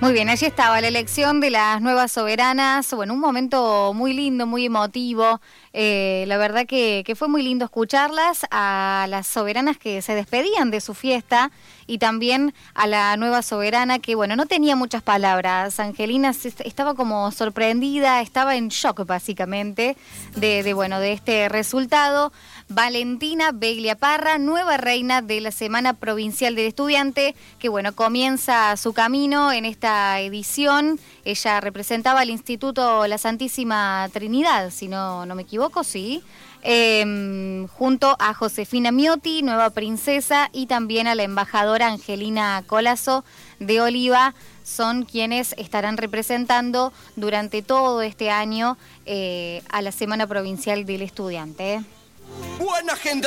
Muy bien, allí estaba la elección de las nuevas soberanas. Bueno, un momento muy lindo, muy emotivo. La verdad que fue muy lindo escucharlas, a las soberanas que se despedían de su fiesta y también a la nueva soberana que, bueno, no tenía muchas palabras. Angelina estaba como sorprendida, estaba en shock básicamente de este resultado. Valentina Beglia Parra, nueva reina de la Semana Provincial del Estudiante, que bueno, comienza su camino en esta edición. Ella representaba al Instituto La Santísima Trinidad, si no me equivoco, sí. Junto a Josefina Miotti, nueva princesa, y también a la embajadora Angelina Colazo de Oliva, son quienes estarán representando durante todo este año a la Semana Provincial del Estudiante. Buena gente.